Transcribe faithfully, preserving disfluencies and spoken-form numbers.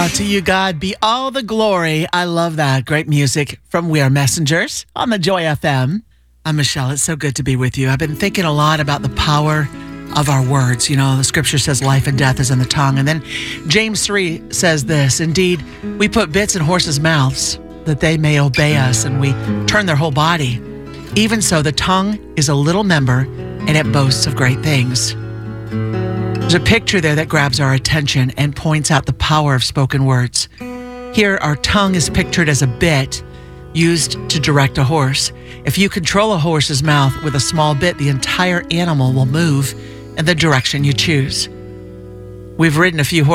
Uh, to you, God, be all the glory. I love that. Great music from We Are Messengers on the Joy F M. I'm Michelle. It's so good to be with you. I've been thinking a lot about the power of our words. You know, the scripture says life and death is in the tongue. And then James three says this, indeed, we put bits in horses' mouths that they may obey us, and we turn their whole body. Even so, the tongue is a little member, and it boasts of great things. There's a picture there that grabs our attention and points out the power of spoken words. Here, our tongue is pictured as a bit used to direct a horse. If you control a horse's mouth with a small bit, the entire animal will move in the direction you choose. We've ridden a few horses